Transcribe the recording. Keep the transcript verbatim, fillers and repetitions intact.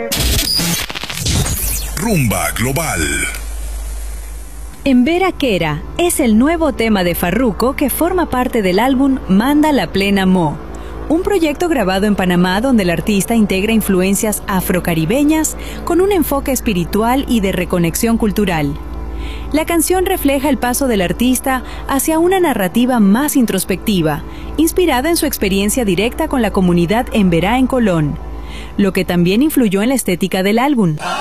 Rumba Global. Embera Quera es el nuevo tema de Farruko que forma parte del álbum Manda la Plena Mo, un proyecto grabado en Panamá donde el artista integra influencias afrocaribeñas con un enfoque espiritual y de reconexión cultural. La canción refleja el paso del artista hacia una narrativa más introspectiva, inspirada en su experiencia directa con la comunidad emberá en Colón, lo que también influyó en la estética del álbum.